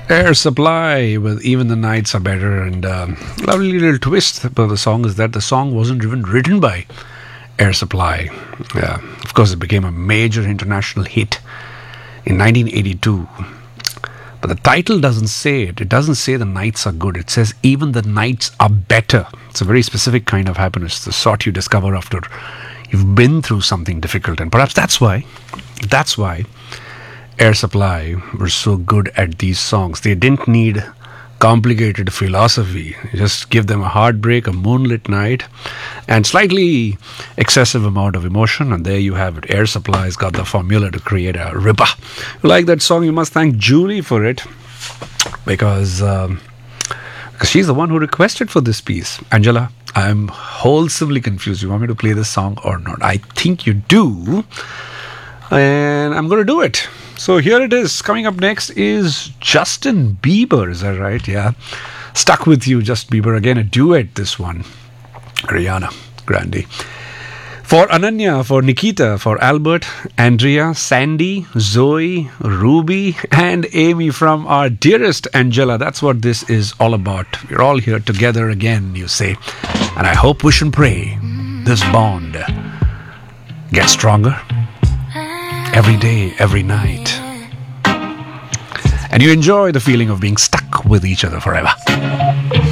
Air Supply with Even the Nights Are Better, and lovely little twist about the song is that the song wasn't even written by Air Supply. Of course, it became a major international hit in 1982. But the title doesn't say it. It doesn't say the nights are good. It says even the nights are better. It's a very specific kind of happiness, the sort you discover after you've been through something difficult. And perhaps that's why Air Supply were so good at these songs. They didn't need complicated philosophy. You just give them a heartbreak, a moonlit night, and slightly excessive amount of emotion, and there you have it. Air Supply's got the formula to create a ripper. You like that song? You must thank Julie for it, because she's the one who requested for this piece. Angela, I'm wholesomely confused. You want me to play this song or not? I think you do, and I'm going to do it. So here it is. Coming up next is Justin Bieber. Is that right? Yeah. Stuck With You, Justin Bieber. Again, a duet, this one. Ariana Grande. For Ananya, for Nikita, for Albert, Andrea, Sandy, Zoe, Ruby, and Amy from our dearest Angela. That's what this is all about. We're all here together again, you say. And I hope, wish and pray this bond gets stronger every day, every night. And you enjoy the feeling of being stuck with each other forever.